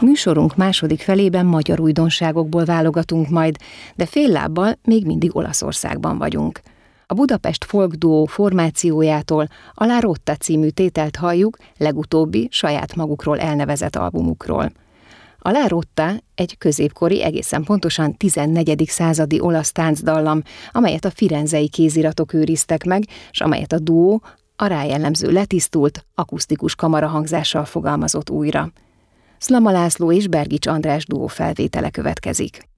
Műsorunk második felében magyar újdonságokból válogatunk majd, de fél lábbal még mindig Olaszországban vagyunk. A Budapest folk duó formációjától a La Rotta című tételt halljuk, legutóbbi saját magukról elnevezett albumukról. A La Rotta egy középkori, egészen pontosan 14. századi olasz táncdallam, amelyet a firenzei kéziratok őriztek meg, és amelyet a duó a rá jellemző letisztult, akusztikus kamarahangzással fogalmazott újra. Szlama László és Bergics András duó felvétele következik.